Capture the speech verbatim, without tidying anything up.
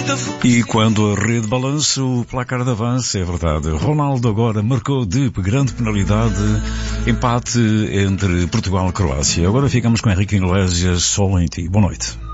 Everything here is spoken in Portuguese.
E quando a rede balança, o placar de avanço, é verdade. Ronaldo agora marcou de grande penalidade, empate entre Portugal e Croácia. Agora ficamos com Henrique Iglesias, só em ti. Boa noite.